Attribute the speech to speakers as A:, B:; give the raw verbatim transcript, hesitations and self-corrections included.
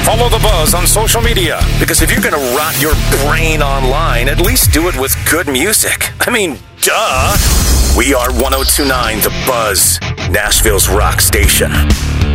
A: Follow The Buzz on social media, because if you're going to rot your brain online, at least do it with good music. I mean, duh. We are one oh two point nine The Buzz, Nashville's rock station.